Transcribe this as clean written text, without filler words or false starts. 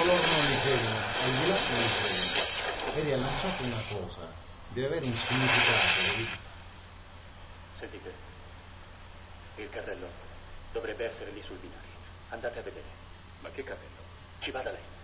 loro non li credono, al di là non li credono. Vedi, hanno fatto una cosa, deve avere un significato, vedi? Sentite, il carrello dovrebbe essere lì sul binario. Andate a vedere. Ma che carrello? Ci vada lei.